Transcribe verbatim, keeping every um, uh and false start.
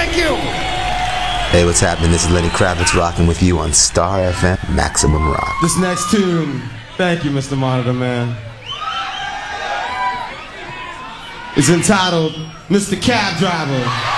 Thank you. Hey, what's happening? This is Lenny Kravitz rocking with you on Star F M Maximum Rock. This next tune, thank you, Mister Monitor Man, is entitled Mister Cab Driver.